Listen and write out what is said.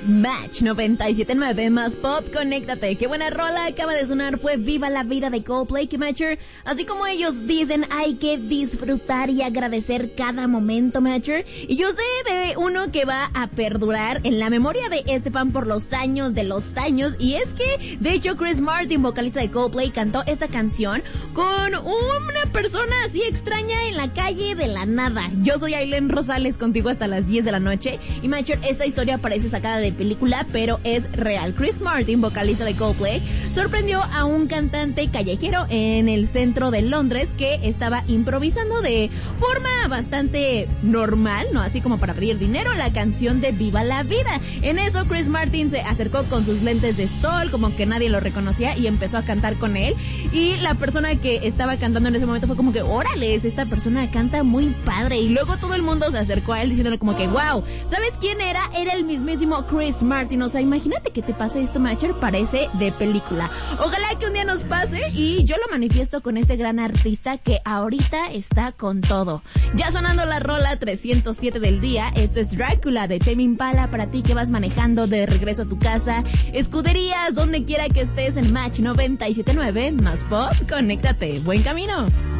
Match 97.9 más pop, conéctate. Qué buena rola acaba de sonar, fue Viva la Vida de Coldplay, que Matcher, así como ellos dicen, hay que disfrutar y agradecer cada momento, Matcher. Y yo sé de uno que va a perdurar en la memoria de este fan por los años de los años, y es que, de hecho, Chris Martin, vocalista de Coldplay, cantó esta canción con una persona así extraña en la calle de la nada. Yo soy Ailén Rosales, contigo hasta las 10 de la noche, y Matcher, esta historia parece sacada de película, pero es real. Chris Martin, vocalista de Coldplay, sorprendió a un cantante callejero en el centro de Londres que estaba improvisando de forma bastante normal, ¿no? Así como para pedir dinero, la canción de Viva la Vida. En eso, Chris Martin se acercó con sus lentes de sol, como que nadie lo reconocía, y empezó a cantar con él. Y la persona que estaba cantando en ese momento fue como que, órale, esta persona canta muy padre. Y luego todo el mundo se acercó a él diciéndole como que, wow, ¿sabes quién era? Era el mismísimo Chris Martin. O sea, imagínate que te pase esto, Matcher, parece de película. Ojalá que un día nos pase, y yo lo manifiesto con este gran artista que ahorita está con todo. Ya sonando la rola 307 del día, esto es Drácula de Tame Impala para ti que vas manejando de regreso a tu casa, escuderías, donde quiera que estés en Match 97.9 más pop, conéctate, buen camino.